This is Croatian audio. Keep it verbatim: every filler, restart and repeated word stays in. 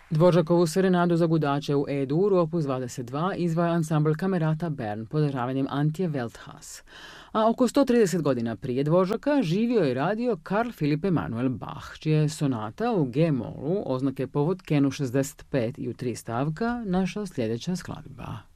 Dvoržakovu serenadu za gudače u E-dur opus dvadeset dva izvaja ansambl Kamerata Bern pod održavanjem Antje Welthas. A oko sto trideset godina prije Dvoržaka živio i radio Karl Philipp Emanuel Bach, čija je sonata u G-molu oznake povod Kenu šezdeset pet i u tri stavka naša sljedeća skladba.